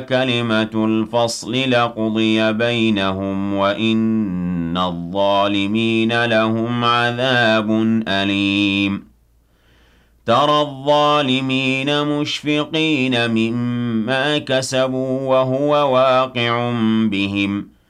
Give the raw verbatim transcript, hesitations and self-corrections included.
كلمة الفصل لقضي بينهم وإن الظالمين لهم عذاب أليم ترى الظالمين مشفقين مما كسبوا وهو واقع بهم